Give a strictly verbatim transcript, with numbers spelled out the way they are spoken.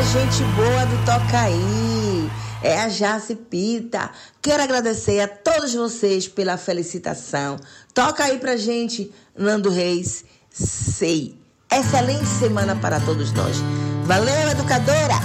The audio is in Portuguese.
gente boa do Toca Aí. É a Jace Pita. Quero agradecer a todos vocês pela felicitação. Toca aí pra gente, Nando Reis. Sei. Excelente semana para todos nós. Valeu, educadora!